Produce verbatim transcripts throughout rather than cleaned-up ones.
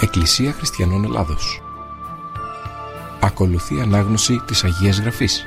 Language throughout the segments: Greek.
Εκκλησία Χριστιανών Ελλάδος. Ακολουθεί ανάγνωση της Αγίας Γραφής.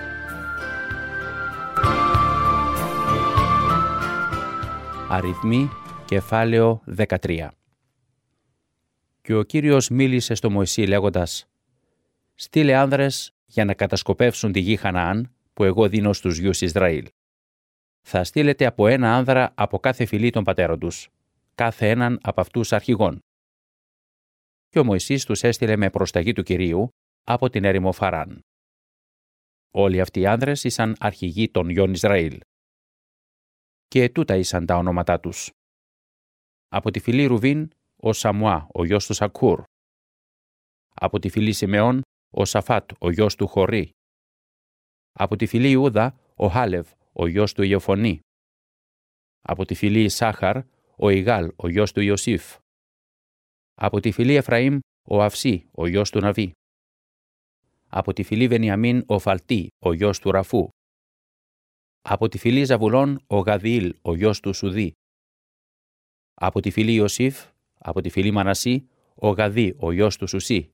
Αριθμοί, κεφάλαιο δεκατρία. Και ο Κύριος μίλησε στο Μωυσή λέγοντας: «Στείλε άνδρες για να κατασκοπεύσουν τη γη Χαναάν που εγώ δίνω στους γιους Ισραήλ. Θα στείλετε από ένα άνδρα από κάθε φυλή των πατέρων τους, κάθε έναν από αυτούς αρχηγών». Και ο Μωυσής τους έστειλε με προσταγή του Κυρίου από την έρημο Φαράν. Όλοι αυτοί οι άνδρες ήσαν αρχηγοί των γιων Ισραήλ. Και τούτα ήσαν τα ονόματά τους. Από τη φυλή Ρουβίν, ο Σαμουά, ο γιος του Σακούρ. Από τη φυλή Σιμεών, ο Σαφάτ, ο γιος του Χωρί. Από τη φυλή Ιούδα, ο Χάλευ, ο γιος του Ιωφωνή. Από τη φυλή Ισάχαρ, ο Ιγάλ, ο γιος του Ιωσήφ. Από τη φυλή Εφραήμ, ο Αυσί, ο γιος του Ναβί. Από τη φυλή Βενιαμίν, ο Φαλτί, ο γιος του Ραφού. Από τη φυλή Ζαβουλών, ο Γαδιήλ, ο γιος του Σουδί. Από τη φυλή Ιωσήφ, από τη φυλή Μανασί, ο Γαδί, ο γιος του Σουσί.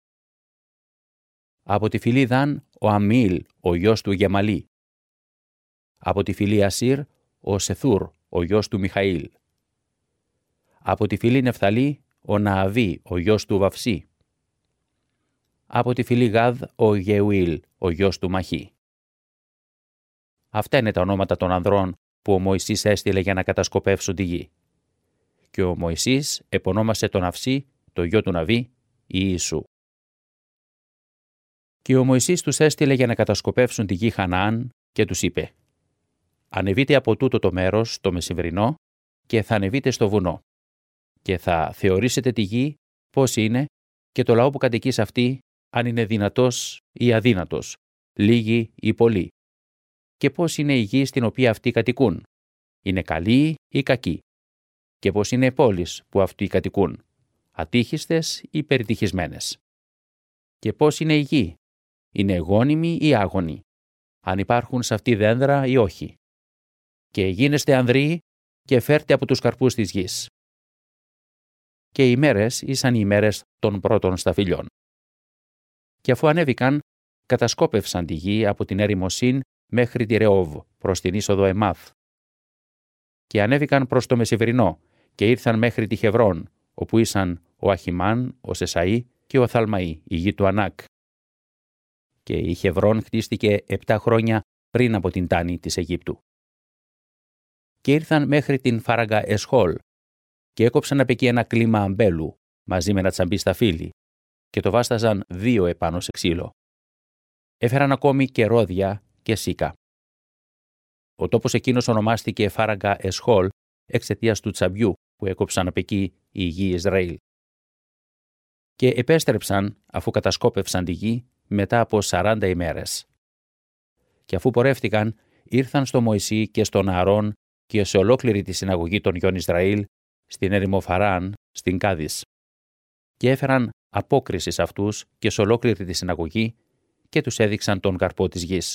Από τη φυλή Δαν, ο Αμμιήλ, ο γιος του Γεμαλί. Από τη φυλή Ασύρ, ο Σεθούρ, ο γιος του Μιχαήλ. Από τη φυλή Νεφθαλή, ο Νααβί, ο γιος του Βαυσί. Από τη φυλή Γάδ, ο Γεουήλ, ο γιος του Μαχί. Αυτά είναι τα ονόματα των ανδρών που ο Μωυσής έστειλε για να κατασκοπεύσουν τη γη. Και ο Μωυσής επωνόμασε τον Αυσί, το γιο του Ναβί, Ιησού. Και ο Μωυσής τους έστειλε για να κατασκοπεύσουν τη γη Χαναάν και τους είπε: «Ανεβείτε από τούτο το μέρος, το μεσημβρινό, και θα ανεβείτε στο βουνό. Και θα θεωρήσετε τη γη πώς είναι και το λαό που κατοικεί σε αυτή, αν είναι δυνατός ή αδύνατος, λίγοι ή πολλοί. Και πώς είναι η γη στην οποία αυτοί κατοικούν, είναι καλή ή κακή. Και πώς είναι οι πόλεις που αυτοί κατοικούν, ατύχιστες ή περιτυχισμένες. Και πώς είναι η γη, είναι γόνιμη ή άγονη, αν υπάρχουν σε αυτή δένδρα ή όχι. Και γίνεστε ανδροί και φέρτε από τους καρπούς της γης». Και οι ημέρες ήσαν οι ημέρες των πρώτων σταφυλιών. Και αφού ανέβηκαν, κατασκόπευσαν τη γη από την έρημο Σιν μέχρι τη Ρεόβ, προς την είσοδο Εμάθ. Και ανέβηκαν προς το μεσημβρινό και ήρθαν μέχρι τη Χεβρών, όπου ήσαν ο Αχιμάν, ο Σεσαΐ και ο Θαλμαΐ, η γη του Ανάκ. Και η Χεβρών χτίστηκε επτά χρόνια πριν από την τάνη της Αιγύπτου. Και ήρθαν μέχρι την Φάραγγα Εσχόλ και έκοψαν απ' εκεί ένα κλίμα αμπέλου μαζί με ένα τσαμπί στα φύλλη και το βάσταζαν δύο επάνω σε ξύλο. Έφεραν ακόμη και ρόδια και σίκα. Ο τόπος εκείνος ονομάστηκε Φάραγγα Εσχόλ εξαιτίας του τσαμπιού που έκοψαν απ' εκεί οι γη Ισραήλ. Και επέστρεψαν αφού κατασκόπευσαν τη γη μετά από σαράντα ημέρες. Και αφού πορεύτηκαν, ήρθαν στο Μωυσή και στον Ααρών και σε ολόκληρη τη συναγωγή των γιων Ισραήλ στην έρημο Φαράν, στην Κάδης. Και έφεραν απόκριση σε αυτούς και σε ολόκληρη τη συναγωγή και τους έδειξαν τον καρπό της γης.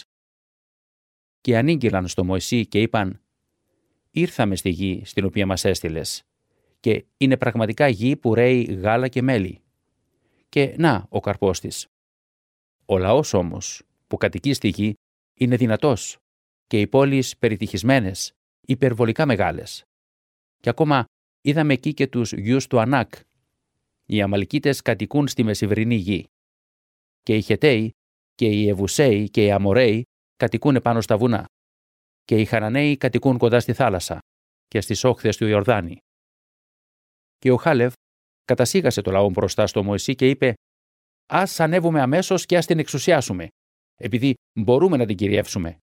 Και ανήγγυλαν στο Μωυσή και είπαν: «Ήρθαμε στη γη στην οποία μας έστειλες και είναι πραγματικά γη που ρέει γάλα και μέλι. Και να ο καρπός της. Ο λαός όμως που κατοικεί στη γη είναι δυνατός και οι πόλεις περιτυχισμένες, υπερβολικά μεγάλες. Και ακόμα είδαμε εκεί και τους γιους του Ανάκ. Οι Αμαλικίτες κατοικούν στη μεσημβρινή γη. Και οι Χεταίοι και οι Εβουσαίοι και οι Αμοραίοι κατοικούν επάνω στα βουνά. Και οι Χαναναίοι κατοικούν κοντά στη θάλασσα και στις όχθες του Ιορδάνη». Και ο Χάλευ κατασίγασε το λαό μπροστά στο Μωυσή και είπε: «Ας ανέβουμε αμέσως και ας την εξουσιάσουμε, επειδή μπορούμε να την κυριεύσουμε».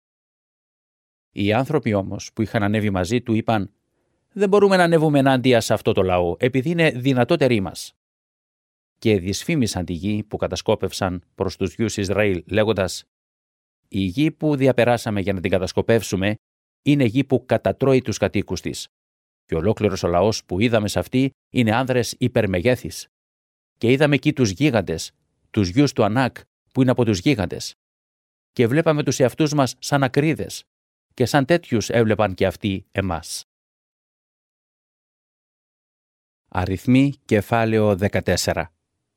Οι άνθρωποι όμως που είχαν ανέβει μαζί του είπαν: «Δεν μπορούμε να ανέβουμε ενάντια σε αυτό το λαό, επειδή είναι δυνατότεροι μας». Και δυσφήμισαν τη γη που κατασκόπευσαν προς τους γιους Ισραήλ, λέγοντας: «Η γη που διαπεράσαμε για να την κατασκοπεύσουμε είναι γη που κατατρώει τους κατοίκους της. Και ολόκληρος ο λαός που είδαμε σε αυτή είναι άνδρες υπερμεγέθης. Και είδαμε εκεί τους γίγαντες, τους γιους του Ανάκ που είναι από τους γίγαντες. Και βλέπαμε τους εαυτούς μας σαν ακρίδες, και σαν τέτοιους έβλεπαν και αυτοί εμάς». Αριθμοί κεφάλαιο δεκατέσσερα.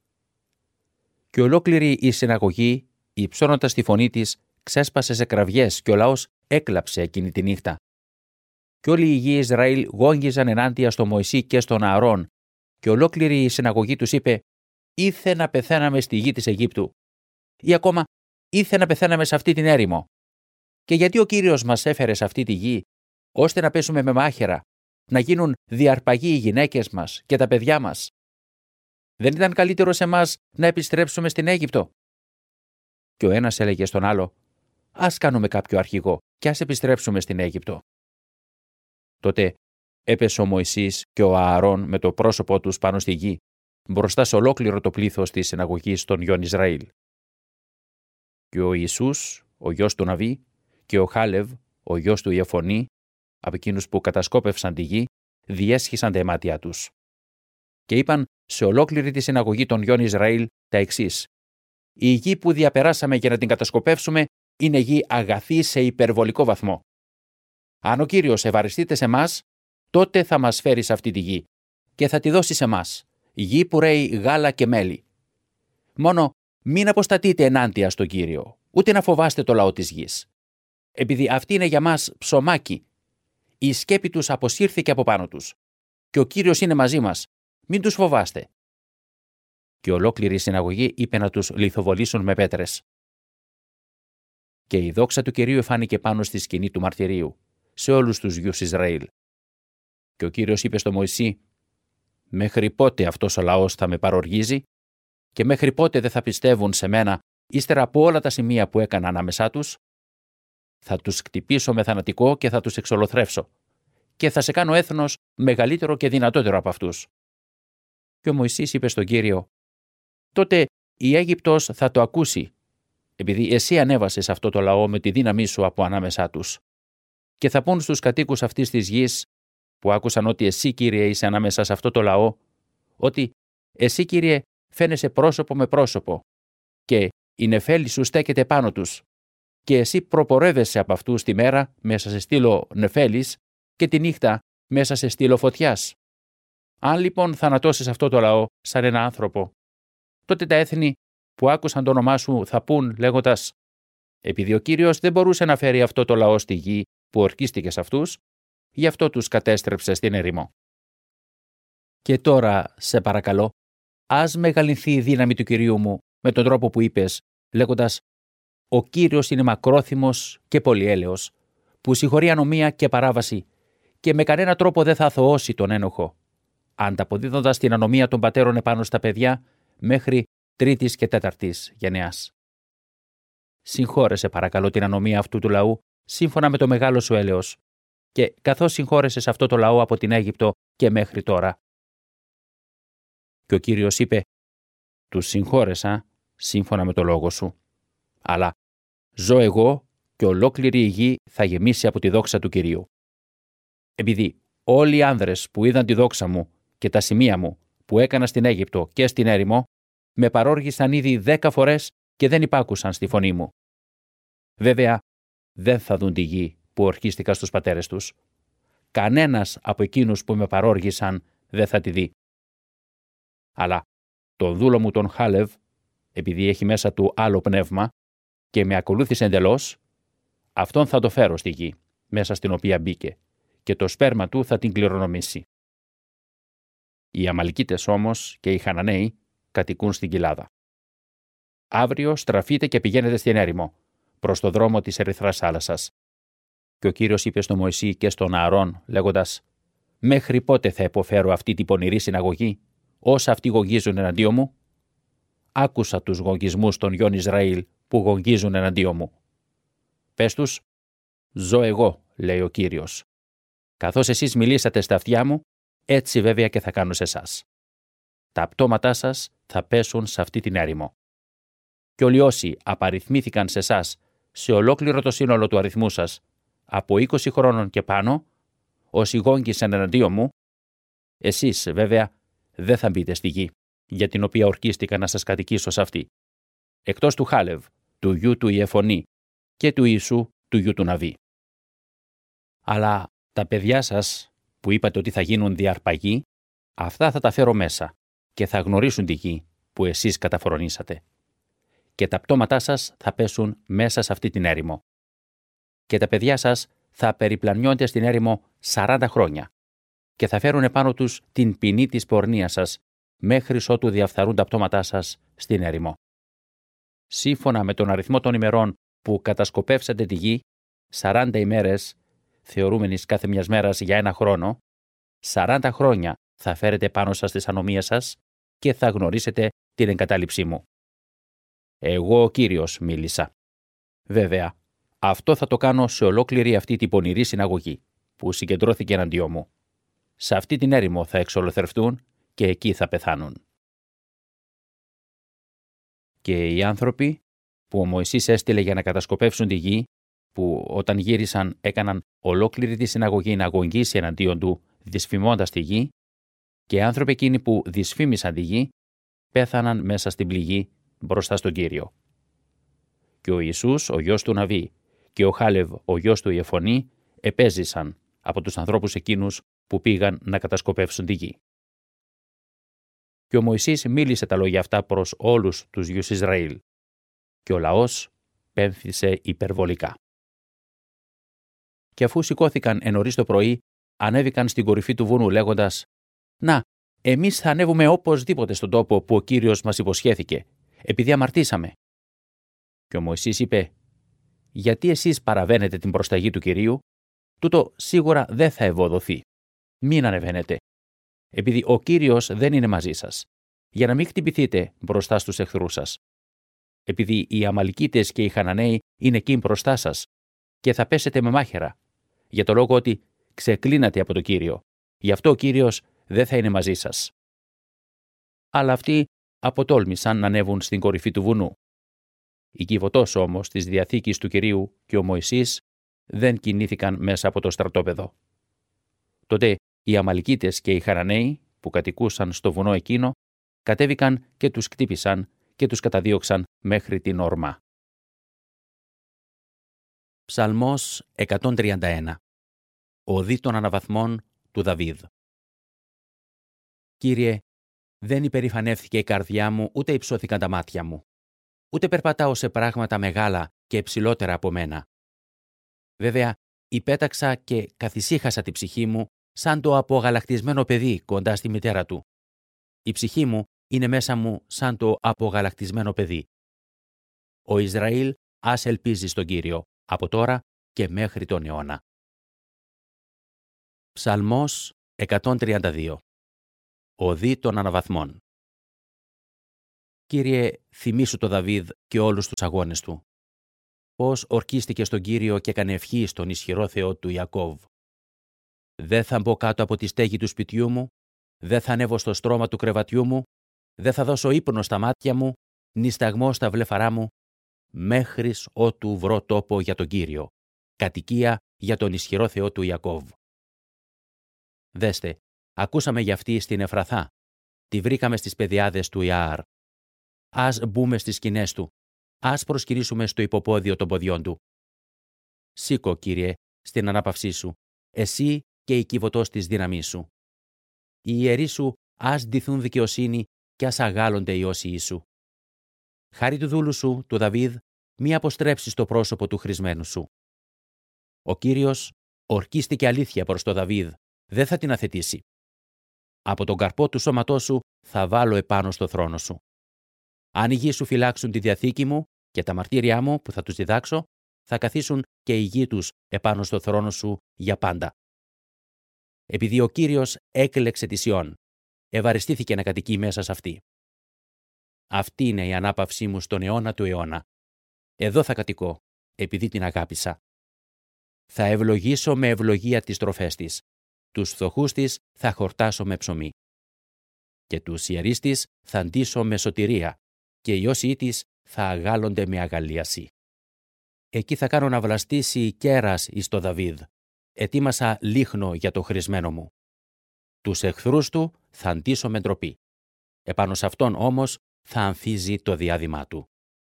Και ολόκληρη η συναγωγή, υψώνοντας τη φωνή της, ξέσπασε σε κραυγές και ο λαός έκλαψε εκείνη τη νύχτα. Και όλοι οι γη Ισραήλ γόγγιζαν ενάντια στο Μωυσή και στον Ααρών, και ολόκληρη η συναγωγή τους είπε: «Ήθε να πεθαίναμε στη γη της Αιγύπτου, ή ακόμα ήθε να πεθαίναμε σε αυτή την έρημο. Και γιατί ο Κύριος μας έφερε σε αυτή τη γη, ώστε να πέσουμε με μάχαιρα, να γίνουν διαρπαγοί οι γυναίκες μας και τα παιδιά μας? Δεν ήταν καλύτερο σε εμάς να επιστρέψουμε στην Αίγυπτο?» Και ο ένας έλεγε στον άλλο: «Ας κάνουμε κάποιο αρχηγό και ας επιστρέψουμε στην Αίγυπτο». Τότε έπεσε ο Μωυσής και ο Ααρών με το πρόσωπό τους πάνω στη γη, μπροστά σε ολόκληρο το πλήθος της συναγωγής των γιών Ισραήλ. Και ο Ιησούς, ο γιος του Ναβί, και ο Χάλευ, ο γιος του Ιεφωνή, από εκείνους που κατασκόπευσαν τη γη, διέσχισαν τα αιμάτια τους. Και είπαν σε ολόκληρη τη συναγωγή των γιών Ισραήλ τα εξής: «Η γη που διαπεράσαμε για να την κατασκοπεύσουμε είναι γη αγαθή σε υπερβολικό βαθμό. Αν ο Κύριος ευαριστείται σε μας, τότε θα μας φέρει σε αυτή τη γη και θα τη δώσει σε μας, γη που ρέει γάλα και μέλι. Μόνο μην αποστατείτε ενάντια στον Κύριο, ούτε να φοβάστε το λαό της γης. Επειδή αυτή είναι για μας ψωμάκι, η σκέπη τους αποσύρθηκε από πάνω τους και ο Κύριος είναι μαζί μας, μην τους φοβάστε». Και ολόκληρη η συναγωγή είπε να τους λιθοβολήσουν με πέτρες. Και η δόξα του Κυρίου εφάνηκε πάνω στη σκηνή του μαρτυρίου, σε όλους τους γιους Ισραήλ. Και ο Κύριος είπε στο Μωυσή: «Μέχρι πότε αυτός ο λαός θα με παροργίζει και μέχρι πότε δεν θα πιστεύουν σε μένα ύστερα από όλα τα σημεία που έκανα ανάμεσά τους? Θα τους χτυπήσω με θανατικό και θα τους εξολοθρεύσω και θα σε κάνω έθνος μεγαλύτερο και δυνατότερο από αυτούς». Και ο Μωυσής είπε στον Κύριο: «Τότε η Αίγυπτος θα το ακούσει, επειδή εσύ ανέβασες αυτό το λαό με τη δύναμή σου από ανάμεσά τους. Και θα πούν στους κατοίκους αυτής της γης, που άκουσαν ότι εσύ, Κύριε, είσαι ανάμεσα σε αυτό το λαό, ότι εσύ, Κύριε, φαίνεσαι πρόσωπο με πρόσωπο και η νεφέλη σου στέκεται πάνω τους και εσύ προπορεύεσαι από αυτούς τη μέρα μέσα σε στήλο νεφέλης και τη νύχτα μέσα σε στήλο φωτιάς. Αν λοιπόν θανατώσεις αυτό το λαό σαν ένα άνθρωπο, τότε τα έθνη που άκουσαν το όνομά σου θα πούν λέγοντας: επειδή ο Κύριος δεν μπορούσε να φέρει αυτό το λαό στη γη που ορκίστηκε σε αυτούς, γι' αυτό τους κατέστρεψε στην έρημο. Και τώρα, σε παρακαλώ, ας μεγαλυνθεί η δύναμη του Κυρίου μου με τον τρόπο που είπες, λέγοντας: ο Κύριος είναι μακρόθυμος και πολυέλεος, που συγχωρεί ανομία και παράβαση και με κανένα τρόπο δεν θα αθωώσει τον ένοχο, ανταποδίδοντας την ανομία των πατέρων επάνω στα παιδιά μέχρι τρίτης και τέταρτης γενεάς. Συγχώρεσε παρακαλώ την ανομία αυτού του λαού σύμφωνα με το μεγάλο σου έλεος και καθώς συγχώρεσες αυτό το λαό από την Αίγυπτο και μέχρι τώρα». Και ο Κύριος είπε: «Τους συγχώρεσα σύμφωνα με το λόγο σου, αλλά ζω εγώ και ολόκληρη η γη θα γεμίσει από τη δόξα του Κυρίου. Επειδή όλοι οι άνδρες που είδαν τη δόξα μου και τα σημεία μου που έκανα στην Αίγυπτο και στην έρημο, με παρόργησαν ήδη δέκα φορές και δεν υπάκουσαν στη φωνή μου. Βέβαια, δεν θα δουν τη γη που ορκίστηκα στους πατέρες τους. Κανένας από εκείνους που με παρόργησαν δεν θα τη δει. Αλλά τον δούλο μου τον Χάλευ, επειδή έχει μέσα του άλλο πνεύμα και με ακολούθησε εντελώς, αυτόν θα το φέρω στη γη, μέσα στην οποία μπήκε, και το σπέρμα του θα την κληρονομήσει. Οι Αμαλικίτες όμως και οι Χαναναίοι κατοικούν στην κοιλάδα. Αύριο στραφείτε και πηγαίνετε στην έρημο, προς το δρόμο της Ερυθράς θάλασσας». Και ο Κύριος είπε στον Μωυσή και στον Ααρών, λέγοντας: «Μέχρι πότε θα υποφέρω αυτή την πονηρή συναγωγή, όσα αυτοί γογγίζουν εναντίον μου? Άκουσα τους γογγισμούς των γιών Ισραήλ που γογγίζουν εναντίον μου. Πες τους: ζω εγώ, λέει ο Κύριος. Καθώς εσείς μιλήσατε στα αυτιά μου, έτσι βέβαια και θα κάνω σε εσάς. Τα πτώματά σας θα πέσουν σε αυτή την έρημο. Και όλοι όσοι απαριθμήθηκαν σε εσάς σε ολόκληρο το σύνολο του αριθμού σας, από είκοσι χρόνων και πάνω, όσοι γόγγισαν εναντίον μου, εσείς βέβαια δεν θα μπείτε στη γη, για την οποία ορκίστηκα να σας κατοικήσω σε αυτή, εκτός του Χάλευ, του γιου του Ιεφωνή και του Ιησού, του γιου του Ναβί. Αλλά τα παιδιά σας, που είπατε ότι θα γίνουν διαρπαγοί, Αυτά θα τα φέρω μέσα και θα γνωρίσουν τη γη που εσείς καταφρονήσατε. Και τα πτώματά σας θα πέσουν μέσα σε αυτή την έρημο. Και τα παιδιά σας θα περιπλανιόνται στην έρημο σαράντα χρόνια και θα φέρουν επάνω τους την ποινή της πορνείας σας μέχρι ότου διαφθαρούν τα πτώματά σας στην έρημο. Σύμφωνα με τον αριθμό των ημερών που κατασκοπεύσατε τη γη, σαράντα ημέρες, θεωρούμενης κάθε μιας μέρας για ένα χρόνο, σαράντα χρόνια θα φέρετε πάνω σας τις ανομίες σας και θα γνωρίσετε την εγκατάλειψή μου. Εγώ ο Κύριος μίλησα. Βέβαια, αυτό θα το κάνω σε ολόκληρη αυτή την πονηρή συναγωγή που συγκεντρώθηκε εναντίον μου. Σε αυτή την έρημο θα εξολοθρευτούν και εκεί θα πεθάνουν. Και οι άνθρωποι που ο Μωυσής έστειλε για να κατασκοπεύσουν τη γη, που όταν γύρισαν έκαναν ολόκληρη τη συναγωγή να αγωνγήσει εναντίον του, δυσφημώντας τη γη, και οι άνθρωποι εκείνοι που δυσφήμισαν τη γη, πέθαναν μέσα στην πληγή μπροστά στον Κύριο. Και ο Ιησούς, ο γιος του Ναβί, και ο Χάλευ, ο γιος του Ιεφωνή, επέζησαν από τους ανθρώπους εκείνους που πήγαν να κατασκοπεύσουν τη γη. Και ο Μωυσής μίλησε τα λόγια αυτά προς όλους τους γιους Ισραήλ, και ο λαός πέμφθησε υπερβολικά. Και αφού σηκώθηκαν εν νωρίς το πρωί, ανέβηκαν στην κορυφή του βουνού λέγοντας «Να, εμείς θα ανέβουμε οπωσδήποτε στον τόπο που ο Κύριος μας υποσχέθηκε, επειδή αμαρτήσαμε». Και ο Μωυσής είπε «Γιατί εσείς παραβαίνετε την προσταγή του Κυρίου, τούτο σίγουρα δεν θα ευωδοθεί. Μην ανεβαίνετε, επειδή ο Κύριος δεν είναι μαζί σας, για να μην χτυπηθείτε μπροστά στους εχθρούς σας. Επειδή οι Αμαλικίτες και οι Χαναναίοι είναι εκεί μπροστά σας και θα πέσετε με μάχαιρα, για το λόγο ότι ξεκλίνατε από το Κύριο. Γι' αυτό ο Κύριος δεν θα είναι μαζί σας». Αλλά αυτοί αποτόλμησαν να ανέβουν στην κορυφή του βουνού. Η κυβωτός όμως της Διαθήκης του Κυρίου και ο Μωυσής δεν κινήθηκαν μέσα από το στρατόπεδο. Τότε οι Αμαλικίτες και οι Χαναναίοι που κατοικούσαν στο βουνό εκείνο κατέβηκαν και τους κτύπησαν και τους καταδίωξαν μέχρι την Ορμά. Ψαλμός εκατόν τριάντα ένα. Οδή των αναβαθμών του Δαβίδ. Κύριε, δεν υπερηφανεύθηκε η καρδιά μου, ούτε υψώθηκαν τα μάτια μου. Ούτε περπατάω σε πράγματα μεγάλα και υψηλότερα από μένα. Βέβαια, υπέταξα και καθησύχασα τη ψυχή μου σαν το απογαλακτισμένο παιδί κοντά στη μητέρα του. Η ψυχή μου είναι μέσα μου σαν το απογαλακτισμένο παιδί. Ο Ισραήλ ας ελπίζει στον Κύριο, από τώρα και μέχρι τον αιώνα. Ψαλμός εκατόν τριάντα δύο. Οδή των αναβαθμών. Κύριε, θυμήσου το Δαβίδ και όλους τους αγώνες του. Πώς ορκίστηκε στον Κύριο και έκανε ευχή στον ισχυρό Θεό του Ιακώβ. Δεν θα μπω κάτω από τη στέγη του σπιτιού μου, δεν θα ανέβω στο στρώμα του κρεβατιού μου, δεν θα δώσω ύπνο στα μάτια μου, νη σταγμό στα βλέφαρά μου, μέχρις ότου βρω τόπο για τον Κύριο, κατοικία για τον ισχυρό Θεό του Ιακώβ. Δέστε, ακούσαμε για αυτή στην Εφραθά, τη βρήκαμε στις πεδιάδες του Ιαάρ. Ας μπούμε στις σκηνές του, ας προσκυρήσουμε στο υποπόδιο των ποδιών του. Σήκω, Κύριε, στην ανάπαυσή σου, εσύ και η κύβωτός της δύναμής σου. Οι ιερείς σου ας ντυθούν δικαιοσύνη και ας αγάλλονται οι όσιοι σου. Χάρη του δούλου σου, του Δαβίδ, μη αποστρέψεις το πρόσωπο του χρησμένου σου. Ο Κύριος ορκίστηκε αλήθεια προς το Δαβίδ, δεν θα την αθετήσει. Από τον καρπό του σώματός σου θα βάλω επάνω στο θρόνο σου. Αν οι γη σου φυλάξουν τη διαθήκη μου και τα μαρτύρια μου που θα τους διδάξω, θα καθίσουν και οι γη τους επάνω στο θρόνο σου για πάντα. Επειδή ο Κύριος έκλεξε τη Σιών, ευαριστήθηκε να κατοικεί μέσα σε αυτή. Αυτή είναι η ανάπαυσή μου στον αιώνα του αιώνα. Εδώ θα κατοικώ, επειδή την αγάπησα. Θα ευλογήσω με ευλογία τις τροφές της. Τους φτωχούς της θα χορτάσω με ψωμί. Και τους ιερείς της θα ντύσω με σωτηρία, και οι όσιοι της θα αγάλλονται με αγαλίαση. Εκεί θα κάνω να βλαστήσει κέρας εις το Δαβίδ. Ετοίμασα λίχνο για το χρησμένο μου. Τους εχθρούς του θα ντύσω με ντροπή. Επάνω σε αυτόν όμως θα ανθίζει το διάδημά του.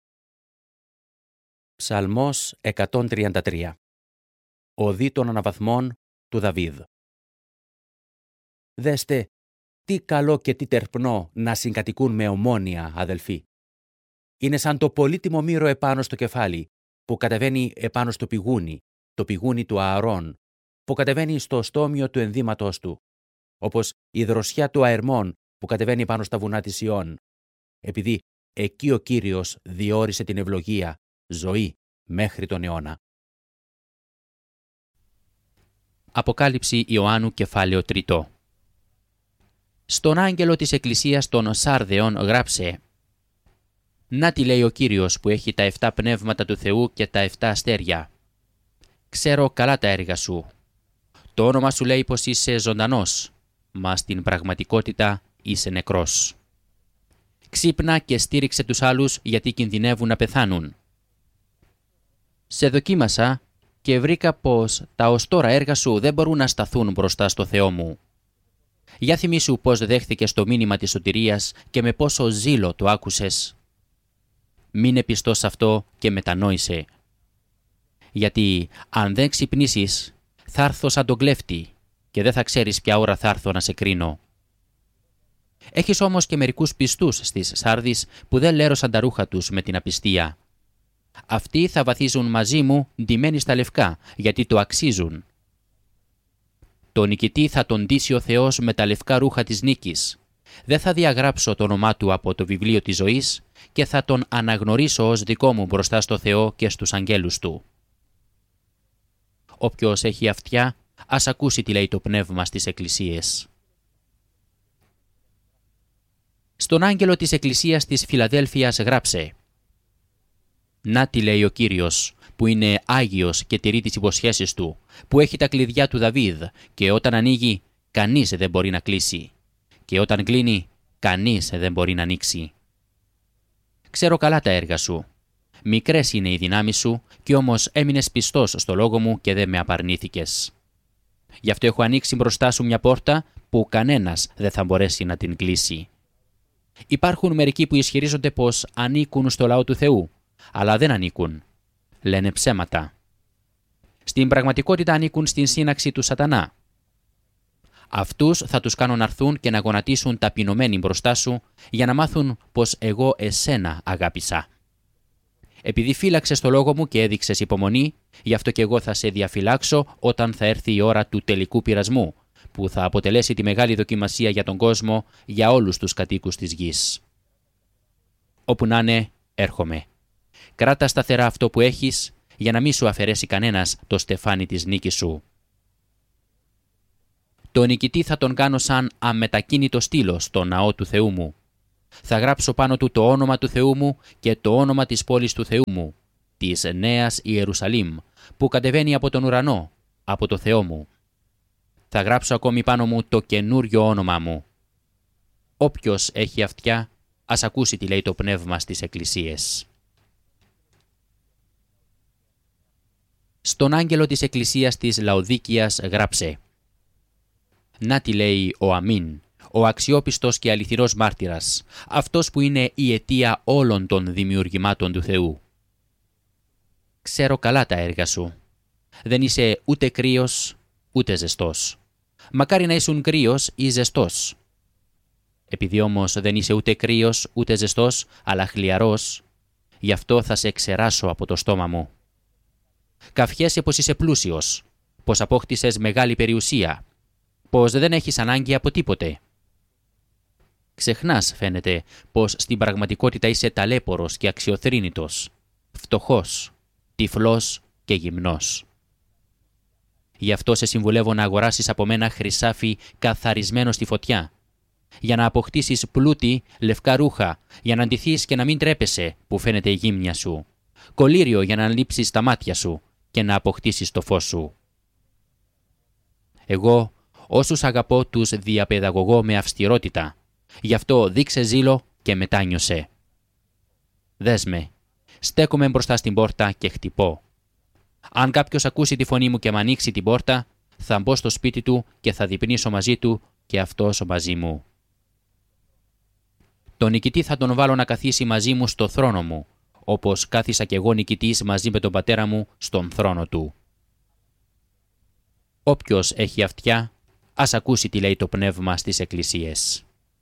Ψαλμός εκατόν τριάντα τρία. Οδή των αναβαθμών του Δαβίδ. Δέστε, Τι καλό και τι τερπνό να συγκατοικούν με ομόνοια, αδελφοί. Είναι σαν το πολύτιμο μύρο επάνω στο κεφάλι, που κατεβαίνει επάνω στο πηγούνι, το πηγούνι του Ααρών, που κατεβαίνει στο στόμιο του ενδύματός του, όπως η δροσιά του Αερμών που κατεβαίνει πάνω στα βουνά της Ιών, επειδή εκεί ο Κύριος διόρισε την ευλογία, ζωή μέχρι τον αιώνα. Αποκάλυψη Ιωάννου κεφάλαιο τρίτο. Στον άγγελο της Εκκλησίας των Σάρδεων γράψε: «Να τι λέει ο Κύριος που έχει τα εφτά πνεύματα του Θεού και τα εφτά αστέρια. Ξέρω καλά τα έργα σου. Το όνομα σου λέει πως είσαι ζωντανός, μα στην πραγματικότητα είσαι νεκρός. Ξύπνα και στήριξε τους άλλους γιατί κινδυνεύουν να πεθάνουν. Σε δοκίμασα και βρήκα πως τα ως τώρα έργα σου δεν μπορούν να σταθούν μπροστά στο Θεό μου. Για θυμήσου πως δέχθηκες το μήνυμα της σωτηρίας και με πόσο ζήλο το άκουσες. Μείνε πιστός σε αυτό και μετανόησε. Γιατί αν δεν ξυπνήσεις, θα έρθω σαν τον κλέφτη και δεν θα ξέρεις ποια ώρα θα έρθω να σε κρίνω. Έχεις όμως και μερικούς πιστούς στις Σάρδεις που δεν λέρωσαν τα ρούχα τους με την απιστία. Αυτοί θα βαθίζουν μαζί μου ντυμένοι στα λευκά, γιατί το αξίζουν. Το νικητή θα τον ντύσει ο Θεός με τα λευκά ρούχα της νίκης. Δεν θα διαγράψω το όνομά του από το βιβλίο της ζωής και θα τον αναγνωρίσω ως δικό μου μπροστά στο Θεό και στους αγγέλους του. Όποιος έχει αυτιά, ας ακούσει τι λέει το πνεύμα στις εκκλησίες». Στον άγγελο της Εκκλησίας της Φιλαδέλφειας γράψε: «Να τι λέει ο Κύριος, που είναι Άγιος και τηρεί τις υποσχέσεις του, που έχει τα κλειδιά του Δαβίδ και όταν ανοίγει, κανείς δεν μπορεί να κλείσει και όταν κλείνει, κανείς δεν μπορεί να ανοίξει. Ξέρω καλά τα έργα σου. Μικρές είναι οι δυνάμεις σου και όμως έμεινες πιστός στο λόγο μου και δεν με απαρνήθηκες. Γι' αυτό έχω ανοίξει μπροστά σου μια πόρτα που κανένας δεν θα μπορέσει να την κλείσει. Υπάρχουν μερικοί που ισχυρίζονται πως ανήκουν στο λαό του Θεού, αλλά δεν ανήκουν. Λένε ψέματα. Στην πραγματικότητα ανήκουν στην σύναξη του Σατανά. Αυτούς θα τους κάνω να έρθουν και να γονατίσουν ταπεινωμένοι μπροστά σου για να μάθουν πως εγώ εσένα αγάπησα. Επειδή φύλαξες το λόγο μου και έδειξες υπομονή, γι' αυτό και εγώ θα σε διαφυλάξω όταν θα έρθει η ώρα του τελικού πειρασμού, που θα αποτελέσει τη μεγάλη δοκιμασία για τον κόσμο, για όλους τους κατοίκους της γης. Όπου να είναι, έρχομαι. Κράτα σταθερά αυτό που έχεις, για να μην σου αφαιρέσει κανένας το στεφάνι της νίκης σου. Το νικητή θα τον κάνω σαν αμετακίνητο στήλο στο ναό του Θεού μου. Θα γράψω πάνω του το όνομα του Θεού μου και το όνομα της πόλης του Θεού μου, της Νέας Ιερουσαλήμ, που κατεβαίνει από τον ουρανό, από το Θεό μου. Θα γράψω ακόμη πάνω μου το καινούριο όνομά μου. Όποιος έχει αυτιά, ας ακούσει τι λέει το πνεύμα στις εκκλησίες». Στον άγγελο της εκκλησίας της Λαοδίκειας γράψε: «Να τι λέει ο Αμήν, ο αξιόπιστος και αληθινός μάρτυρας, αυτός που είναι η αιτία όλων των δημιουργημάτων του Θεού. Ξέρω καλά τα έργα σου. Δεν είσαι ούτε κρύος, ούτε ζεστός. Μακάρι να ήσουν κρύος ή ζεστός. Επειδή όμως δεν είσαι ούτε κρύος, ούτε ζεστός, αλλά χλιαρός, γι' αυτό θα σε εξεράσω από το στόμα μου. Καυχέσαι πως είσαι πλούσιος, πως απόκτησες μεγάλη περιουσία, πως δεν έχεις ανάγκη από τίποτε. Ξεχνάς, φαίνεται, πως στην πραγματικότητα είσαι ταλέπορος και αξιοθρήνητος, φτωχός, τυφλός και γυμνός. Γι' αυτό σε συμβουλεύω να αγοράσεις από μένα χρυσάφι καθαρισμένο στη φωτιά, για να αποκτήσεις πλούτη, λευκά ρούχα, για να ντυθείς και να μην τρέπεσαι που φαίνεται η γύμνια σου, κολύριο για να λείψεις τα μάτια σου και να αποκτήσεις το φως σου. Εγώ όσους αγαπώ τους διαπαιδαγωγώ με αυστηρότητα, γι' αυτό δείξε ζήλο και μετάνιωσε. Δες με, στέκομαι μπροστά στην πόρτα και χτυπώ. Αν κάποιος ακούσει τη φωνή μου και μ' ανοίξει την πόρτα, θα μπω στο σπίτι του και θα διπνήσω μαζί του και αυτός μαζί μου. Τον νικητή θα τον βάλω να καθίσει μαζί μου στο θρόνο μου, όπως κάθισα κι εγώ νικητής μαζί με τον πατέρα μου στον θρόνο του. Όποιος έχει αυτιά, Ας ακούσει τι λέει το Πνεύμα στις Εκκλησίες.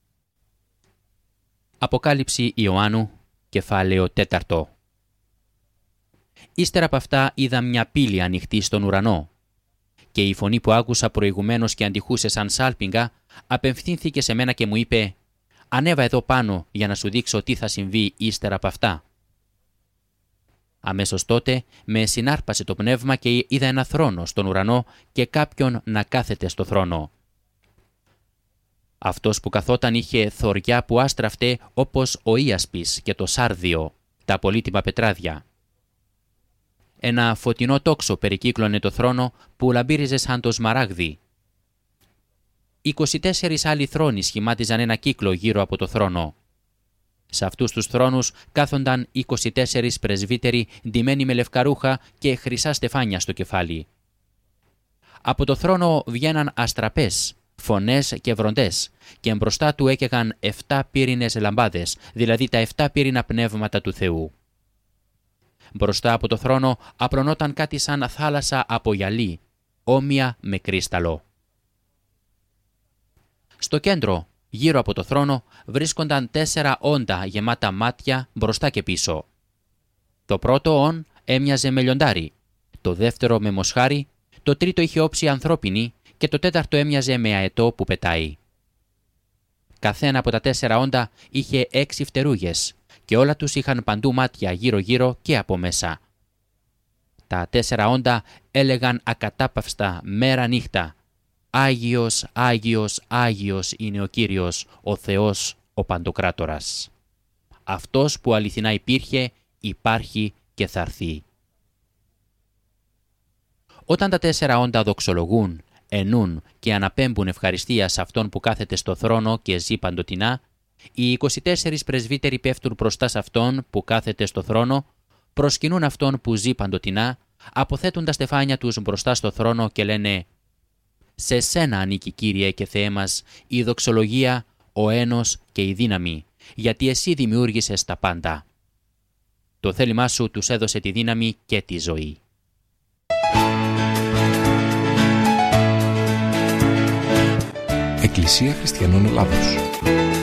Αποκάλυψη Ιωάννου, κεφάλαιο τέταρτο. Ύστερα από αυτά είδα μια πύλη ανοιχτή στον ουρανό και η φωνή που άκουσα προηγουμένως και αντιχούσε σαν σάλπιγγα απευθύνθηκε σε μένα και μου είπε «Ανέβα εδώ πάνω για να σου δείξω τι θα συμβεί ύστερα από αυτά». Αμέσως τότε με συνάρπασε το πνεύμα και είδα ένα θρόνο στον ουρανό και κάποιον να κάθεται στο θρόνο. Αυτός που καθόταν είχε θωριά που άστραφτε όπως ο ίασπης και το σάρδιο, τα πολύτιμα πετράδια. Ένα φωτεινό τόξο περικύκλωνε το θρόνο που λαμπύριζε σαν το σμαράγδι. είκοσι τέσσερις άλλοι θρόνοι σχημάτιζαν ένα κύκλο γύρω από το θρόνο. Σε αυτούς τους θρόνους κάθονταν είκοσι τέσσερις πρεσβύτεροι ντυμένοι με λευκαρούχα και χρυσά στεφάνια στο κεφάλι. Από το θρόνο βγαίναν αστραπές, φωνές και βροντές και μπροστά του έκαιγαν εφτά πύρινες λαμπάδες, δηλαδή τα εφτά πύρινα πνεύματα του Θεού. Μπροστά από το θρόνο απλωνόταν κάτι σαν θάλασσα από γυαλί, όμοια με κρίσταλο. Στο κέντρο, γύρω από το θρόνο, βρίσκονταν τέσσερα όντα γεμάτα μάτια μπροστά και πίσω. Το πρώτο όν έμοιαζε με λιοντάρι, το δεύτερο με μοσχάρι, το τρίτο είχε όψη ανθρώπινη και το τέταρτο έμοιαζε με αετό που πετάει. Καθένα από τα τέσσερα όντα είχε έξι φτερούγες και όλα τους είχαν παντού μάτια γύρω-γύρω και από μέσα. Τα τέσσερα όντα έλεγαν ακατάπαυστα μέρα νύχτα «Άγιος, Άγιος, Άγιος είναι ο Κύριος, ο Θεός, ο Παντοκράτορας. Αυτός που αληθινά υπήρχε, υπάρχει και θα έρθει». Όταν τα τέσσερα όντα δοξολογούν, ενούν και αναπέμπουν ευχαριστία σε αυτόν που κάθεται στο θρόνο και ζει παντοτινά, οι είκοσι τέσσερις πρεσβύτεροι πέφτουν μπροστά σε αυτόν που κάθεται στο θρόνο, προσκυνούν αυτόν που ζει παντοτινά, αποθέτουν τα στεφάνια τους μπροστά στο θρόνο και λένε «Σε σένα ανήκει, Κύριε και Θεέ μας, η δοξολογία, ο ένος και η δύναμη, γιατί εσύ δημιούργησες τα πάντα. Το θέλημά σου τους έδωσε τη δύναμη και τη ζωή». Εκκλησία Χριστιανών Ελλάδος.